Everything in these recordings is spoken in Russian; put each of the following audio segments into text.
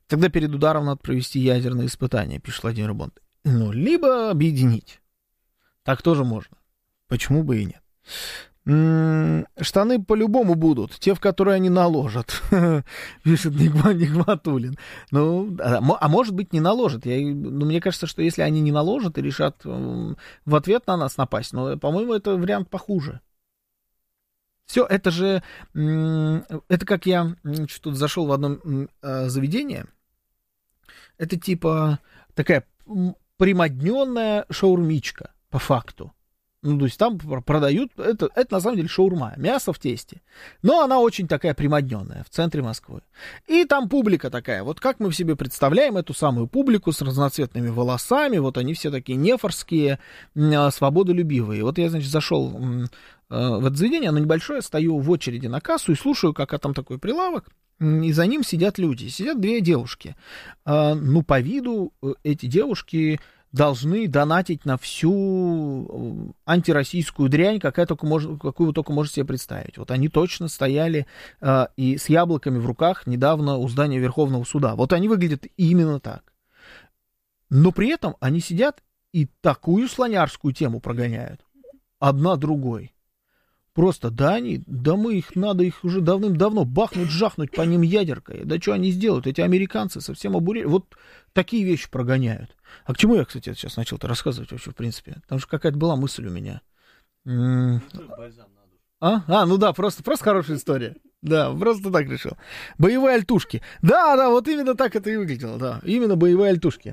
Тогда перед ударом надо провести ядерные испытания, пишет Владимир Бонд. Ну, либо объединить. Так тоже можно. Почему бы и нет? Штаны по-любому будут, те, в которые они наложат, пишет Нигматуллин. Ну, а может быть, не наложат. Мне кажется, что если они не наложат и решат в ответ на нас напасть, но, по-моему, это вариант похуже. Все, это же, это как я тут зашел в одно заведение, это типа такая примодненная шаурмичка, по факту. Ну, то есть там продают, это на самом деле шаурма, мясо в тесте, но она очень такая примодненная в центре Москвы. И там публика такая, вот как мы себе представляем эту самую публику с разноцветными волосами, вот они все такие нефорские, свободолюбивые. Вот я, значит, зашел в это заведение, оно небольшое, стою в очереди на кассу и слушаю, как там такой прилавок, и за ним сидят люди, сидят две девушки. Ну, по виду эти девушки должны донатить на всю антироссийскую дрянь, какую вы только можете себе представить. Вот они точно стояли и с яблоками в руках недавно у здания Верховного суда. Вот они выглядят именно так. Но при этом они сидят и такую слонярскую тему прогоняют. Одна другой. Просто, надо их уже давным-давно жахнуть по ним ядеркой. Да что они сделают? Эти американцы совсем обурели. Вот такие вещи прогоняют. А к чему я, кстати, сейчас начал-то рассказывать вообще, в принципе? Потому что какая-то была мысль у меня. Ну да, просто хорошая история. Да, просто так решил. Боевые альтушки. Да, вот именно так это и выглядело, да. Именно боевые альтушки.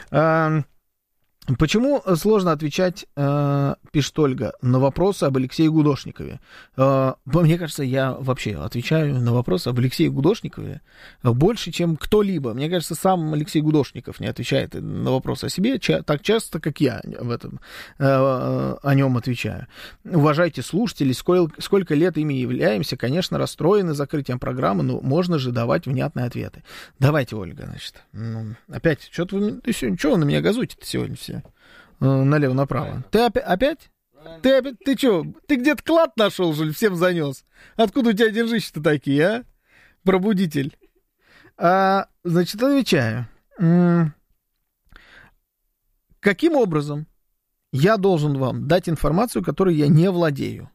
Почему сложно отвечать, пишет Ольга, на вопросы об Алексее Гудошникове? Мне кажется, я вообще отвечаю на вопросы об Алексее Гудошникове больше, чем кто-либо. Мне кажется, сам Алексей Гудошников не отвечает на вопросы о себе так часто, как я о нем отвечаю. Уважайте слушателей, сколько лет ими являемся, конечно, расстроены закрытием программы, но можно же давать внятные ответы. Давайте, Ольга, значит. Опять, что вы на меня газуете-то сегодня все? Налево-направо. Ты опять? Ты что? Ты где-то клад нашел, что ли, всем занес? Откуда у тебя деньжища-то такие, а? Пробудитель. Значит, отвечаю. Каким образом я должен вам дать информацию, которой я не владею?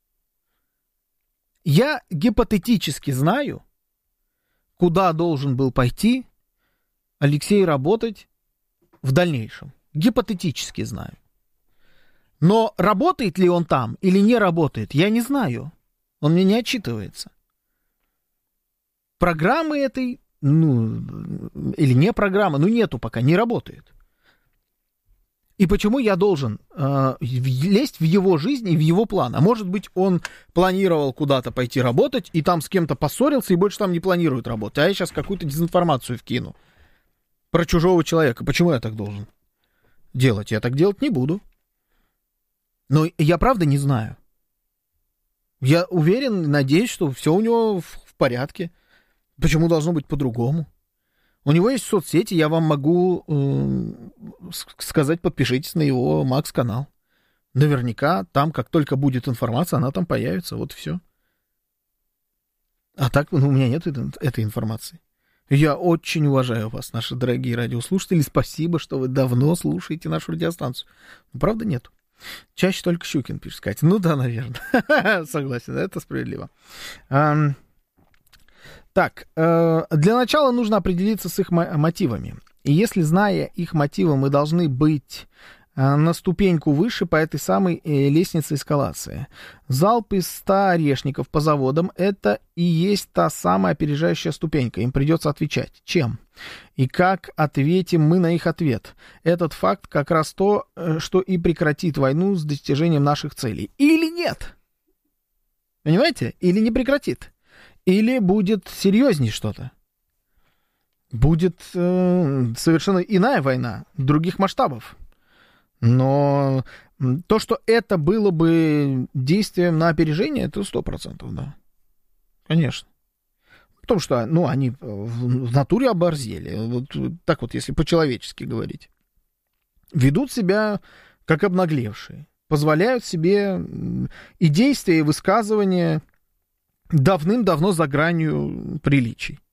Я гипотетически знаю, куда должен был пойти Алексей работать в дальнейшем. Гипотетически знаю. Но работает ли он там или не работает, я не знаю. Он мне не отчитывается. Программы этой, или не программы, нету пока, не работает. И почему я должен лезть в его жизнь и в его план? А может быть, он планировал куда-то пойти работать, и там с кем-то поссорился, и больше там не планирует работать. А я сейчас какую-то дезинформацию вкину про чужого человека. Почему я так должен делать? Я так делать не буду. Но я правда не знаю. Я уверен, надеюсь, что все у него в порядке. Почему должно быть по-другому? У него есть соцсети, я вам могу сказать, подпишитесь на его Макс-канал. Наверняка там, как только будет информация, она там появится, вот и все. А так, у меня нет этой информации. Я очень уважаю вас, наши дорогие радиослушатели. Спасибо, что вы давно слушаете нашу радиостанцию. Но правда нет. Чаще только Щукин пишет, Катя. Ну да, наверное. Согласен, это справедливо. Так, для начала нужно определиться с их мотивами. И если, зная их мотивы, мы должны быть на ступеньку выше по этой самой лестнице эскалации. Залп из 100 орешников по заводам — это и есть та самая опережающая ступенька. Им придется отвечать. Чем? И как ответим мы на их ответ? Этот факт как раз то, что и прекратит войну с достижением наших целей. Или нет? Понимаете? Или не прекратит? Или будет серьезней что-то? Будет совершенно иная война, других масштабов. Но то, что это было бы действием на опережение, это 100%, да. Конечно. Потому что, они в натуре оборзели. Вот так вот, если по-человечески говорить. Ведут себя как обнаглевшие. Позволяют себе и действия, и высказывания давным-давно за гранью приличий.